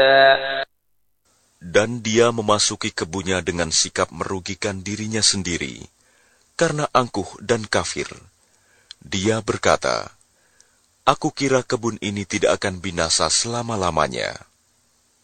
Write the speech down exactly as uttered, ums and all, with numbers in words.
Dan dia memasuki kebunnya dengan sikap merugikan dirinya sendiri, karena angkuh dan kafir. Dia berkata, "Aku kira kebun ini tidak akan binasa selama-lamanya."